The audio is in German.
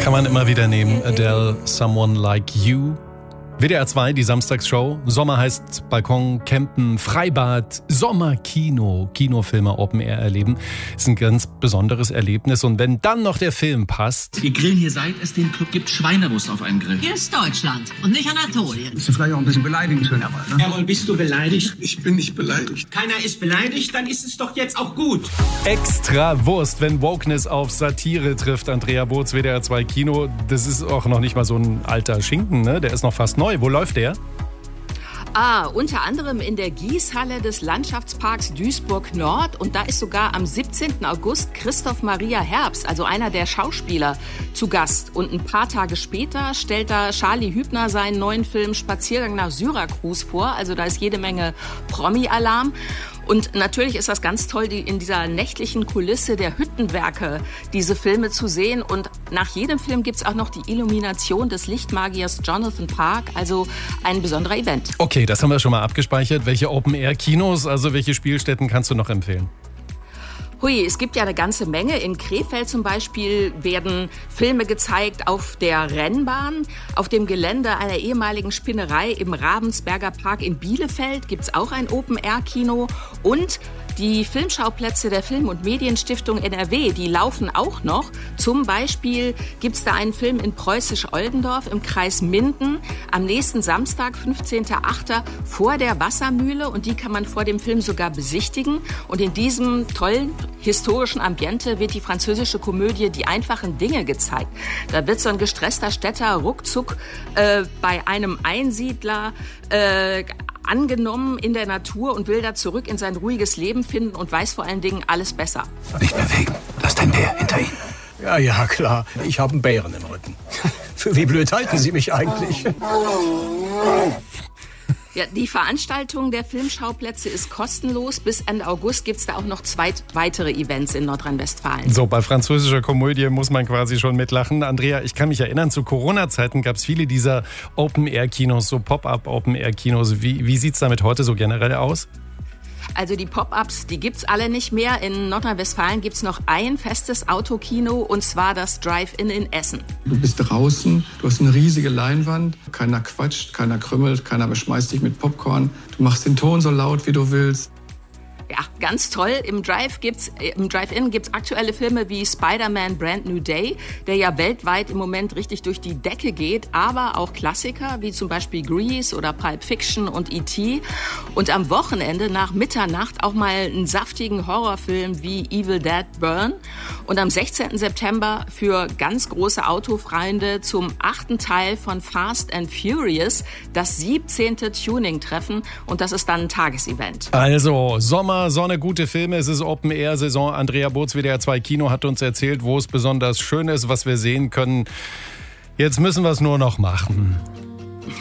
Kann man immer wieder nehmen. Adele, Someone Like You. WDR 2, die Samstagsshow. Sommer heißt Balkon, Campen, Freibad, Sommerkino, Kinofilme Open Air erleben. Ist ein ganz besonderes Erlebnis. Und wenn dann noch der Film passt. Wir grillen hier, seit es den Club gibt, Schweinerwurst auf einem Grill. Hier ist Deutschland und nicht Anatolien. Ist vielleicht auch ein bisschen beleidigend für Hermann, ne? Hermann, bist du beleidigt? Ich bin nicht beleidigt. Keiner ist beleidigt, dann ist es doch jetzt auch gut. Extra Wurst, wenn Wokeness auf Satire trifft. Andrea Boots, WDR 2 Kino. Das ist auch noch nicht mal so ein alter Schinken, ne? Der ist noch fast neu. Wo läuft der? Unter anderem in der Gießhalle des Landschaftsparks Duisburg-Nord. Und da ist sogar am 17. August Christoph Maria Herbst, also einer der Schauspieler, zu Gast. Und ein paar Tage später stellt da Charlie Hübner seinen neuen Film Spaziergang nach Syrakus vor. Also da ist jede Menge Promi-Alarm. Und natürlich ist das ganz toll, in dieser nächtlichen Kulisse der Hüttenwerke diese Filme zu sehen. Und nach jedem Film gibt's auch noch die Illumination des Lichtmagiers Jonathan Park, also ein besonderer Event. Okay, das haben wir schon mal abgespeichert. Welche Open-Air-Kinos, also welche Spielstätten kannst du noch empfehlen? Hui, es gibt ja eine ganze Menge. In Krefeld zum Beispiel werden Filme gezeigt auf der Rennbahn. Auf dem Gelände einer ehemaligen Spinnerei im Ravensberger Park in Bielefeld gibt's auch ein Open-Air-Kino. Und die Filmschauplätze der Film- und Medienstiftung NRW, die laufen auch noch. Zum Beispiel gibt's da einen Film in Preußisch-Oldendorf im Kreis Minden am nächsten Samstag, 15.08. vor der Wassermühle. Und die kann man vor dem Film sogar besichtigen. Und in diesem tollen historischen Ambiente wird die französische Komödie Die einfachen Dinge gezeigt. Da wird so ein gestresster Städter ruckzuck bei einem Einsiedler angenommen in der Natur und will da zurück in sein ruhiges Leben finden und weiß vor allen Dingen alles besser. Nicht bewegen. Da ist ein Bär hinter Ihnen. Ja, klar. Ich habe einen Bären im Rücken. Für wie blöd halten Sie mich eigentlich? Ja, die Veranstaltung der Filmschauplätze ist kostenlos. Bis Ende August gibt's da auch noch 2 weitere Events in Nordrhein-Westfalen. So, bei französischer Komödie muss man quasi schon mitlachen. Andrea, ich kann mich erinnern, zu Corona-Zeiten gab's viele dieser Open-Air-Kinos, so Pop-up-Open-Air-Kinos. Wie sieht's damit heute so generell aus? Also die Pop-ups, die gibt's alle nicht mehr. In Nordrhein-Westfalen gibt's noch ein festes Autokino, und zwar das Drive-In in Essen. Du bist draußen, du hast eine riesige Leinwand, keiner quatscht, keiner krümmelt, keiner beschmeißt dich mit Popcorn. Du machst den Ton so laut, wie du willst. Ja, ganz toll. Im Drive-In gibt's aktuelle Filme wie Spider-Man Brand New Day, der ja weltweit im Moment richtig durch die Decke geht, aber auch Klassiker wie zum Beispiel Grease oder Pulp Fiction und E.T. Und am Wochenende nach Mitternacht auch mal einen saftigen Horrorfilm wie Evil Dead Burn. Und am 16. September für ganz große Autofreunde zum 8. Teil von Fast and Furious, das 17. Tuning-Treffen. Und das ist dann ein Tagesevent. Also, Sommer, Sonne, gute Filme, es ist Open-Air-Saison. Andrea Boots, WDR 2 Kino, hat uns erzählt, wo es besonders schön ist, was wir sehen können. Jetzt müssen wir es nur noch machen.